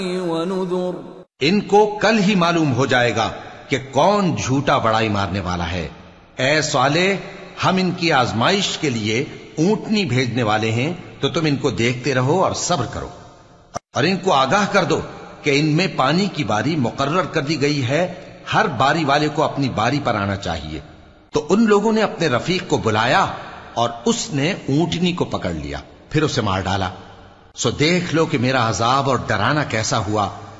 वनुजुर। इनको कल ही मालूम हो जाएगा कि कौन झूठा बड़ाई मारने वाला है। ऐ साले, हम इनकी आजमाइश के लिए ऊंटनी भेजने वाले हैं, तो तुम इनको देखते रहो और सब्र करो। और इनको आगाह कर दो कि इनमें पानी की बारी मुकर्रर कर दी गई है, हर बारी वाले को अपनी बारी पर आना चाहिए। तो उन लोगों ने अपने रफीक को बुलाया और उसने ऊंटनी को पकड़ लिया, फिर उसे मार डाला। सो देख लो कि मेरा अजाब और डराना कैसा हुआ